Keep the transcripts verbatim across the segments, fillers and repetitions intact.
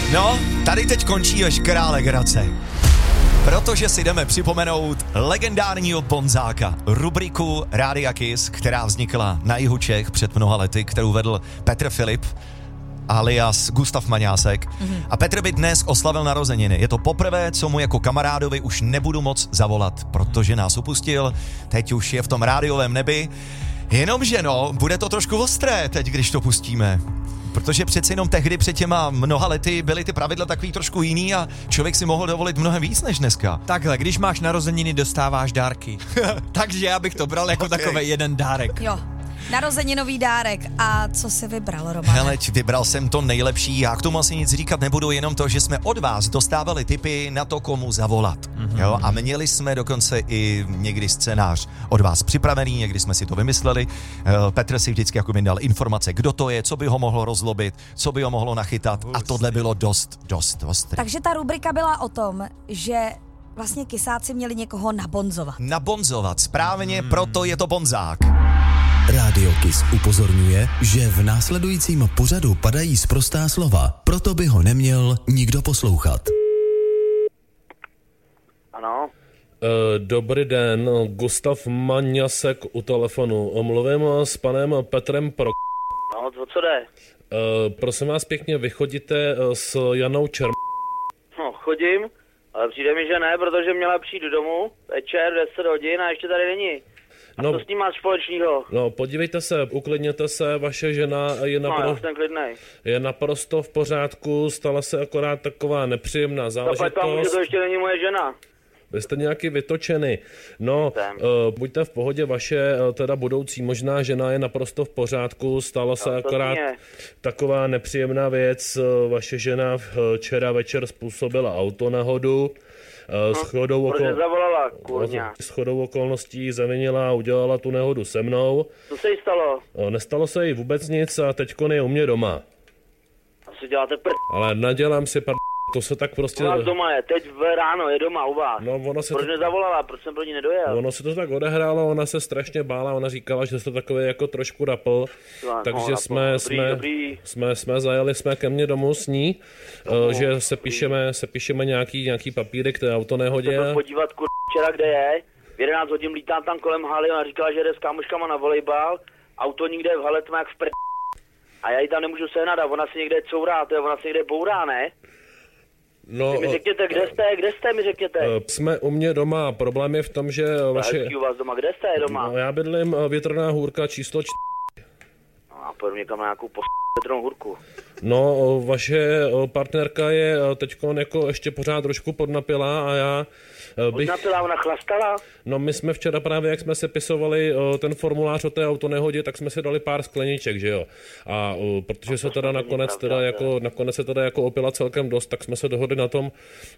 No, tady teď končí veškerá legrace. Protože si jdeme připomenout legendárního Bonzáka, rubriku Rádia Kiss, která vznikla na jihu Čech před mnoha lety, kterou vedl Petr Filip, alias Gustav Maňásek. Mm-hmm. A Petr by dnes oslavil narozeniny. Je to poprvé, co mu jako kamarádovi už nebudu moc zavolat, protože nás opustil, teď už je v tom rádiovém nebi. Jenomže no, bude to trošku ostré teď, když to pustíme. Protože přeci jenom tehdy před těma mnoha lety byly ty pravidla takový trošku jiný a člověk si mohl dovolit mnohem víc než dneska. Takhle, když máš narozeniny, dostáváš dárky. Takže já bych to bral jako okay. takový jeden dárek. Jo. Narozeninový dárek. A co jsi vybral, Romane? Hele, vybral jsem to nejlepší. Já k tomu asi nic říkat nebudu, jenom to, že jsme od vás dostávali tipy na to, komu zavolat. Mm-hmm. Jo? A měli jsme dokonce i někdy scénář od vás připravený, někdy jsme si to vymysleli. Petr si vždycky jako mi dal informace, kdo to je, co by ho mohlo rozlobit, co by ho mohlo nachytat. A tohle bylo dost, dost ostré. Takže ta rubrika byla o tom, že vlastně kysáci měli někoho nabonzovat. Nabonzovat, správně, hmm. proto je to bonzák. Rádio Kiss upozorňuje, že v následujícím pořadu padají sprostá slova, proto by ho neměl nikdo poslouchat. Ano. Dobrý den, Gustav Maňasek u telefonu. Mluvím s panem Petrem Pro... No, o co jde? Prosím vás pěkně, vy chodíte s Janou Čerm... No, chodím, ale přijde mi, že ne, protože měla přijít do domu večer deset hodin a ještě tady není. A no, co s ním máš společného? No, podívejte se, uklidněte se, vaše žena je, napro... no, je naprosto v pořádku, stala se akorát taková nepříjemná záležitost. Zaplať že to ještě není moje žena. Vy jste nějaký vytočený. No, uh, buďte v pohodě, vaše uh, teda budoucí možná žena je naprosto v pořádku, stala se no, akorát taková nepříjemná věc. Uh, vaše žena včera večer způsobila autonehodu. Uh, s chodou okol... zavolala, kurňa. S chodou okolností zavinila a udělala tu nehodu se mnou. Co se jí stalo? Uh, nestalo se jí vůbec nic a teďkon je u mě doma. Asi děláte pr... Ale nadělám si pr... To se tak prostě... U vás doma je, teď v ráno je doma u vás. No, ona se proč to... nezavolala, proč jsem pro ní nedojel? Ono se to tak odehrálo, ona se strašně bála, ona říkala, že to takový jako trošku rapl, no, takže no, jsme, dobrý, jsme, dobrý. jsme, jsme zajeli jsme ke mně domů s ní, no, uh, že se píšeme, se píšeme nějaký, nějaký papíry k té autonehodě. Chcete podívat kur... včera, kde je, v jedenáct hodin lítám tam kolem haly, ona říkala, že jde s kámoškama na volejbal, auto nikde v hale tma jak v pr... a já ji tam nemůžu sehnat a ona si někde courá, to je, ona si někde bourá, ne? No, mi řekněte, kde jste, kde jste, mi řekněte. Jsme u mě doma, problém je v tom, že vaše... u vás doma, kde jste doma? No, já bydlím Větrná hůrka číslo čtyři. No a pojdu někam na nějakou pos... Větrnou hůrku. No, vaše partnerka je teďkon jako ještě pořád trošku podnapilá a já bych... Podnapilá, ona chlastala? No, my jsme včera právě, jak jsme sepisovali ten formulář o té autonehodě, tak jsme si dali pár skleniček, že jo. A protože se teda nakonec teda jako, nakonec se teda jako opila celkem dost, tak jsme se dohodli na tom,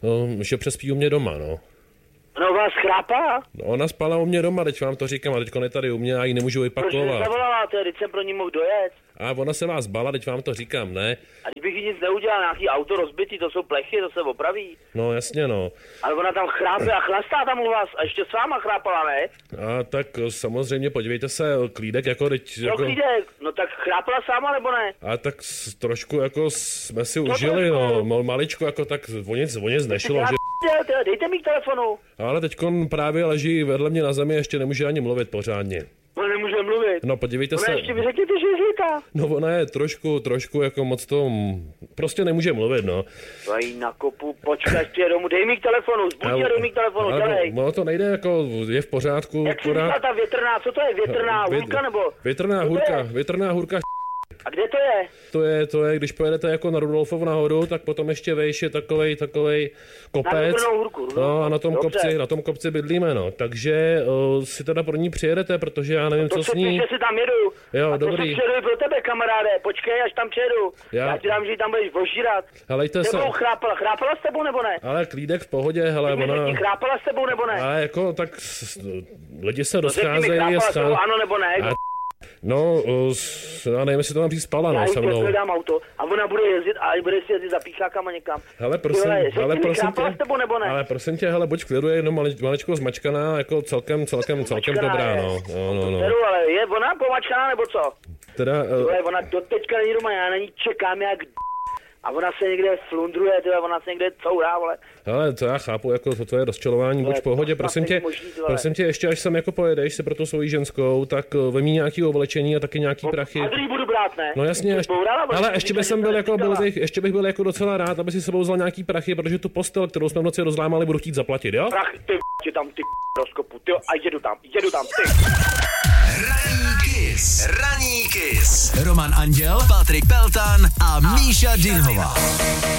že přespí u mě doma, no. No, vás chrápá? No, ona spala u mě doma, teď vám to říkám, a teďko je tady u mě a ji nemůžu vypakovat. Proč nezavolala, teď jsem pro ní mohl dojet? A ona se vás bala, teď vám to říkám, ne? A kdybych jí nic neudělal, nějaký auto rozbitý, to jsou plechy, to se opraví. No, jasně, no. Ale ona tam chrápe a chlastá tam u vás a ještě s váma chrápala, ne? A tak samozřejmě, podívejte se, Klídek jako teď... No, jako... Klídek, no tak chrápala sama, nebo ne? A tak trošku jako jsme si to užili, trošku. No, maličko jako tak o nic, o nic nešlo, že... Dejte mi k telefonu. Ale teďkon právě leží vedle mě na zemi, ještě nemůže ani mluvit pořádně. No nemůže mluvit. No podívejte ona se. Ještě vy řekněte, že je žlítá. No ona je trošku, trošku jako moc to, prostě nemůže mluvit, no. To jí na kopu, počkej, ještě domů, dej mi k telefonu, zbuď a dej mi k telefonu, dělej. No to nejde, jako je v pořádku. Jak jsi říkal ta větrná, co to je, větrná no, hůrka nebo? Větrná hůrka, větrná hůrka. A kde to je? To je, to je, když pojedete jako na Rudolfovu nahoru, tak potom ještě vejš je takovej, takovej kopec. Na hůrku, no a na tom kopci, na tom kopci bydlíme, no. Takže uh, si teda pro ní přijedete, protože já nevím, no to co s ní. To si tam jedu. Jo, a to dobrý. A to se pro tebe, kamaráde, počkej, až tam přijedu. Já, já ti dám, že ji tam budeš ožírat. Helejte se. Tebou chrápala, chrápala s tebou nebo ne? Ale Klídek v pohodě, hele, ty ona... Ty chrápala s tebou nebo ne? Ale jako, tak lidi se rozcházejí. Schá... Ano nebo ne? A... No, já nevím, jestli to mám říct spala, no, se mnou. Já jí dám auto a ona bude jezdit a bude si jezdit za píchákama někam. Hele, prosím, hele, hele, prosím tě, s tebou, nebo ne? ale prosím tě, hele, buď v klidu, je jenom maličko zmačkaná, jako celkem, celkem, celkem dobrá, no. No, no, no. Teru, ale je ona pomačkaná, nebo co? Teda... Uh... Tyhle, ona do teďka není doma, já na ní čekám jak A ona se někde flundruje, tyhle, ona se někde courá, vole. Ale to já chápu, jako to, to je rozčelování, buď v pohodě, prosím tě, možný, prosím tě, ještě až sem jako pojedeš se pro tu svoji ženskou, tak vemí nějaký oblečení a taky nějaký no, prachy. A druhý budu brát, ne? No jasně, ještě, ale ještě bych jsem byl jako, byl bych, ještě bych byl jako docela rád, aby si sebou vzal nějaký prachy, protože tu postel, kterou jsme v noci rozlámali, budu chtít zaplatit, jo? Prach, ty tě tam, ty rozkopu, ty a jedu tam, jedu tam, ty. Ranní Kiss. Ranní Kiss. Roman Anděl, Patrik Peltan a Míša Dinhová.